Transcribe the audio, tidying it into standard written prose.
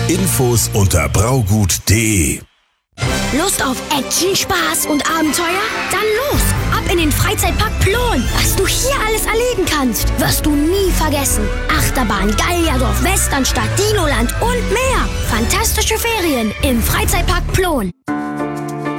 Infos unter braugut.de. Lust auf Action, Spaß und Abenteuer? Dann los! Ab in den Freizeitpark Plon! Was du hier alles erleben kannst, wirst du nie vergessen. Achterbahn, Gallierdorf, Westernstadt, Dinoland und mehr. Fantastische Ferien im Freizeitpark Plon.